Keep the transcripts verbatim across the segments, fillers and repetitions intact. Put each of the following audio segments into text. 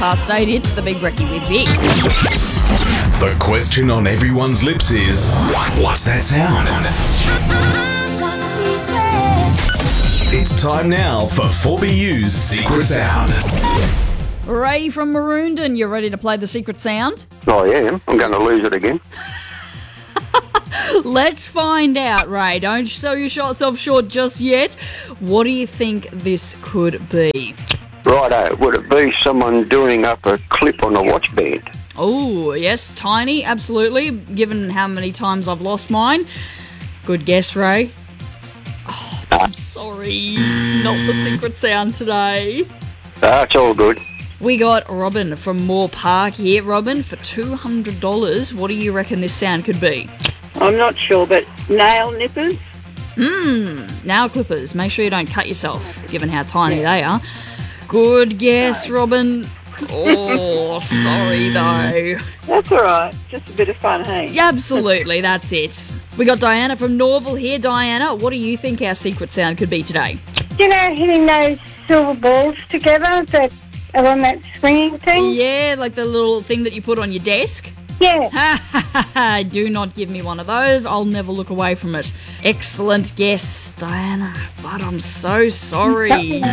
past eight, it's the Big Brekkie with Vic. The question on everyone's lips is, what's that sound? It's time now for four B U's Secret Sound. Ray from Maroondon, you ready to play the secret sound? I am. I'm going to lose it again. Let's find out, Ray. Don't sell yourself short just yet. What do you think this could be? Righto. Would it be someone doing up a clip on a watch band? Oh, yes, tiny, absolutely, given how many times I've lost mine. Good guess, Ray. Oh, I'm sorry, not the secret sound today. Ah, it's all good. We got Robin from Moore Park here. Robin, for two hundred dollars, what do you reckon this sound could be? I'm not sure, but nail nippers? Mmm, nail clippers. Make sure you don't cut yourself, given how tiny they are. Good guess, no. Robin. Oh, sorry though. That's all right. Just a bit of fun, hey? Yeah, absolutely, that's it. We got Diana from Norval here. Diana, what do you think our secret sound could be today? You know, hitting those silver balls together that are on that swinging thing? Yeah, like the little thing that you put on your desk? Yeah. Ha ha ha, do not give me one of those. I'll never look away from it. Excellent guess, Diana, but I'm so sorry.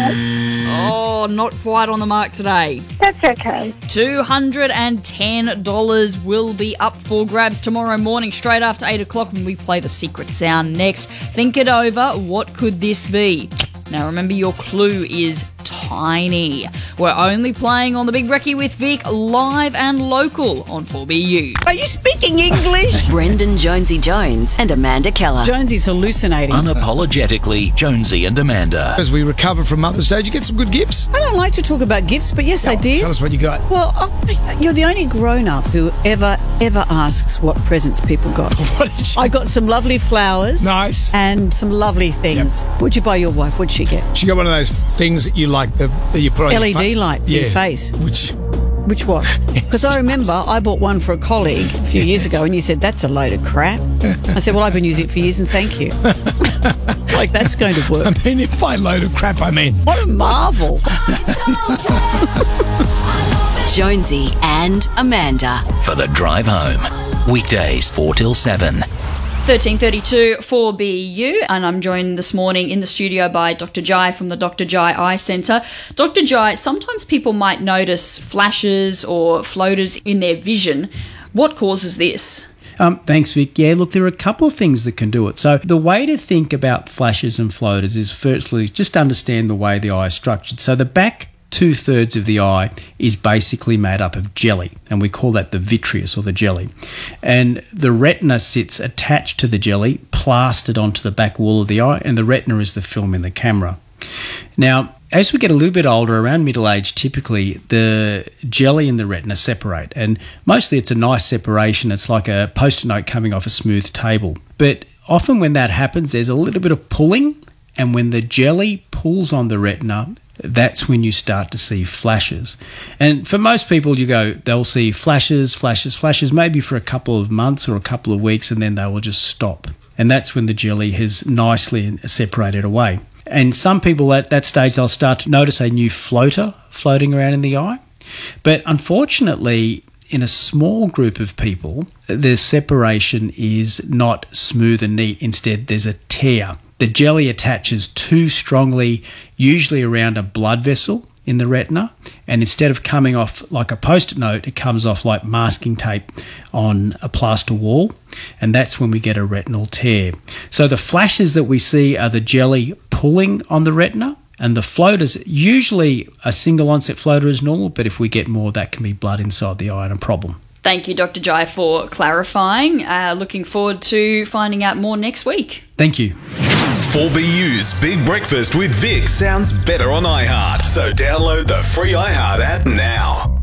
Oh, not quite on the mark today. That's okay. two hundred ten dollars will be up for grabs tomorrow morning, straight after eight o'clock when we play the secret sound next. Think it over. What could this be? Now, remember, your clue is tiny. We're only playing on the Big Brekkie with Vic, live and local on four B U. Are you speaking English? Brendan Jonesy Jones and Amanda Keller. Jonesy's hallucinating. Unapologetically, Jonesy and Amanda. As we recover from Mother's Day, did you get some good gifts? I don't like to talk about gifts, but yes, Oh, I did. Tell us what you got. Well, oh, you're the only grown-up who ever, ever asks what presents people got. What did you... I got some lovely flowers. Nice. And some lovely things. Yep. What'd you buy your wife? What'd she get? She got one of those things that you like, the, that you put on L E D your fa- light for yeah. your face. Which... Which one? Because I remember I bought one for a colleague a few years ago and you said, that's a load of crap. I said, well, I've been using it for years and thank you. Like, that's going to work. I mean, if by load of crap, I mean... What a marvel. Jonesy and Amanda. For the drive home. Weekdays four till seven. thirteen thirty-two four B U, and I'm joined this morning in the studio by Doctor Jai from the Doctor Jai Eye Centre. Doctor Jai, sometimes people might notice flashes or floaters in their vision. What causes this? Um, thanks, Vic. Yeah, look, there are a couple of things that can do it. So the way to think about flashes and floaters is firstly just understand the way the eye is structured. So the back two-thirds of the eye is basically made up of jelly, and we call that the vitreous or the jelly. And the retina sits attached to the jelly, plastered onto the back wall of the eye, and the retina is the film in the camera. Now, as we get a little bit older, around middle age, typically the jelly and the retina separate, and mostly it's a nice separation. It's like a post-it note coming off a smooth table. But often when that happens, there's a little bit of pulling, and when the jelly pulls on the retina, that's when you start to see flashes. And for most people, you go, they'll see flashes, flashes, flashes, maybe for a couple of months or a couple of weeks, and then they will just stop. And that's when the jelly has nicely separated away. And some people at that stage, they'll start to notice a new floater floating around in the eye. But unfortunately, in a small group of people, the separation is not smooth and neat. Instead, there's a tear. The jelly attaches too strongly, usually around a blood vessel in the retina, and instead of coming off like a post-it note, it comes off like masking tape on a plaster wall, and that's when we get a retinal tear. So the flashes that we see are the jelly pulling on the retina, and the floaters, usually a single onset floater is normal, but if we get more, that can be blood inside the eye and a problem. Thank you, Doctor Jai, for clarifying. Uh, looking forward to finding out more next week. Thank you. four B U's Big Breakfast with Vic sounds better on iHeart. So download the free iHeart app now.